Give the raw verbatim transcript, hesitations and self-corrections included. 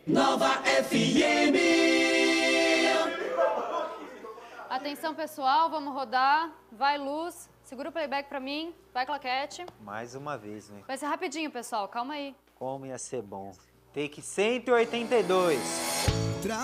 Nova F M. Atenção, pessoal, vamos rodar. Vai, Luz. Segura o playback pra mim. Vai, Claquete. Mais uma vez, né? Vai ser rapidinho, pessoal. Calma aí. Como ia ser bom. Take cento e oitenta e dois.